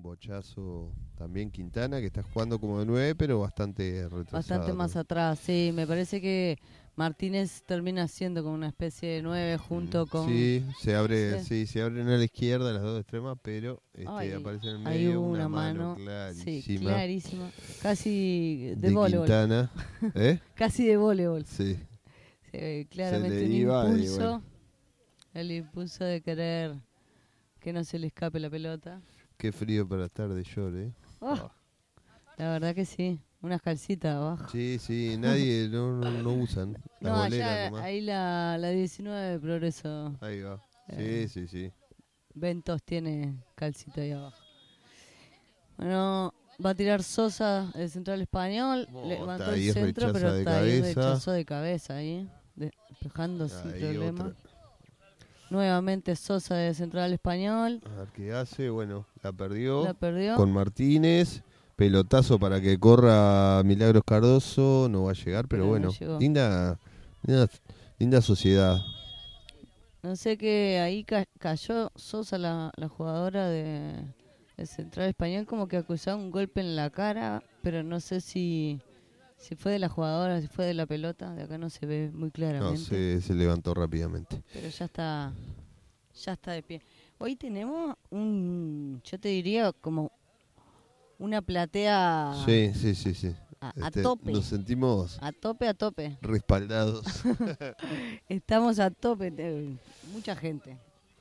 bochazo también Quintana, que está jugando como de 9, pero bastante retrasado. Bastante más atrás, sí. Me parece que Martínez termina siendo como una especie de 9 junto con... Sí, se abren a la izquierda las dos extremas, pero aparece en el hay medio una una mano clarísima. Sí, clarísima. Casi de de voleibol. Quintana. Casi de voleibol. Sí. Se ve claramente un impulso. El impulso de querer que no se le escape la pelota. Qué frío para estar de short, La verdad que sí. Unas calcitas abajo. Sí, nadie, no usan. Las boleras allá, nomás. ahí la 19 de Progreso. Ahí va. Sí. Ventos tiene calcita ahí abajo. Bueno, va a tirar Sosa, el central español. Levantó el centro, pero está ahí, rechazó de cabeza ahí. Despejando sin problema. Otra. Nuevamente Sosa de central español. A ver qué hace. Bueno, la perdió. Con Martínez. Pelotazo para que corra Milagros Cardoso. No va a llegar, pero bueno. No linda sociedad. No sé qué ahí cayó Sosa, la jugadora de central español, como que acusaba un golpe en la cara, pero no sé si fue de la jugadora, si fue de la pelota. De acá no se ve muy claramente. No, se levantó rápidamente. Pero ya está de pie. Hoy tenemos yo te diría como una platea. Sí. A tope. Nos sentimos a tope. Respaldados. Estamos a tope, mucha gente.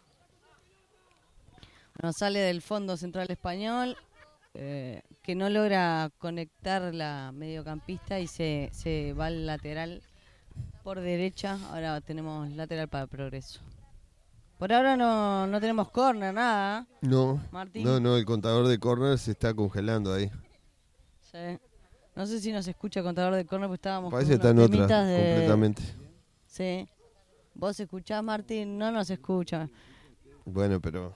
Nos sale del fondo central español, que no logra conectar la mediocampista y se va al lateral por derecha. Ahora tenemos lateral para Progreso. Por ahora no tenemos córner, nada. No, Martín. No, el contador de córner se está congelando ahí. Sí. No sé si nos escucha el contador de córner, porque estábamos Parece con unos temitas completamente. Sí. ¿Vos escuchás, Martín? No nos escucha. Bueno, pero...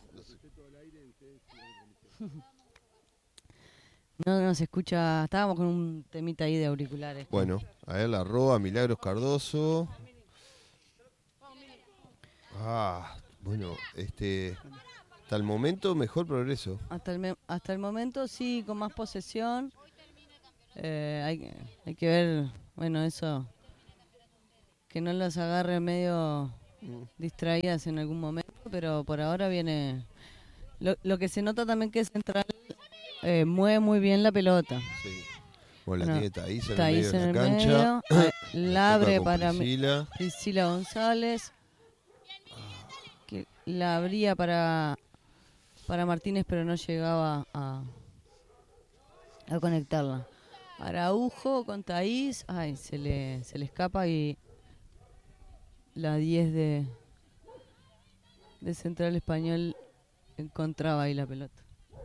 No nos escucha, estábamos con un temita ahí de auriculares. Bueno, a ver la roba, Milagros Cardoso. Bueno, hasta el momento mejor Progreso. Hasta el momento sí, con más posesión. Hay que ver, bueno, eso, que no las agarre medio distraídas en algún momento, pero por ahora viene... Lo que se nota también que es central mueve muy bien la pelota. Sí. Bueno, la tiene Thaís en el medio de la cancha. La abre para Priscila González. Que la abría para Martínez, pero no llegaba a conectarla. Araujo con Thaís. Se le escapa y la 10 de central español encontraba ahí la pelota.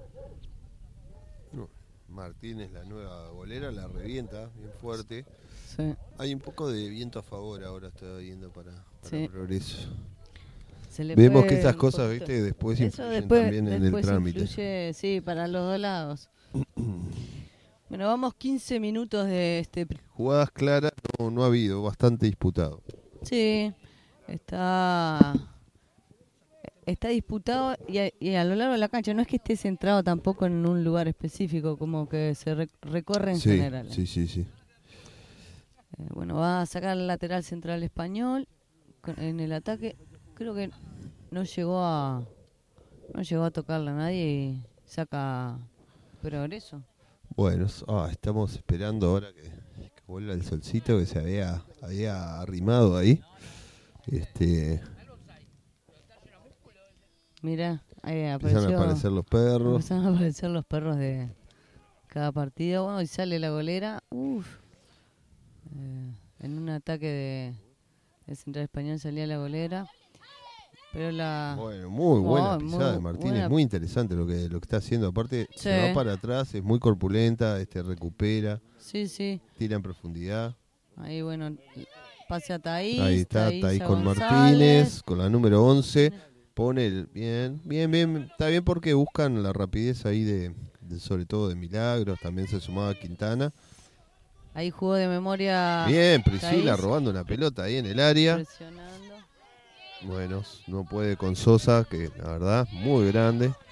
Martínez, la nueva bolera, la revienta bien fuerte. Sí. Hay un poco de viento a favor ahora, estoy viendo para Progreso. Vemos que esas cosas, viste, después influyen también en el trámite. Influye, sí, para los dos lados. Bueno, vamos 15 minutos de jugadas claras no ha habido, bastante disputado. Sí, está disputado y a lo largo de la cancha. No es que esté centrado tampoco en un lugar específico, como que se recorre en general. Sí. Bueno, va a sacar el lateral central español en el ataque. Creo que no llegó a tocarla a nadie y saca Progreso. Bueno, estamos esperando ahora que vuelva el solcito, que se había arrimado ahí. Mirá, ahí empiezan a aparecer los perros. Empiezan a aparecer los perros de cada partido. Bueno, y sale la golera. En un ataque de central español salía la golera. Pero Bueno, muy buena pisada de Martínez, muy interesante lo que está haciendo. Aparte, se va para atrás, es muy corpulenta, recupera. Sí. Tira en profundidad. Ahí, bueno, pase a Thaís. Ahí está, Thaís con Martínez, con la número 11. Pone bien. Está bien porque buscan la rapidez ahí sobre todo de Milagros. También se sumaba Quintana. Ahí jugó de memoria. Bien, Priscila robando una pelota ahí en el área. Presionando. Bueno, no puede con Sosa, que la verdad, muy grande.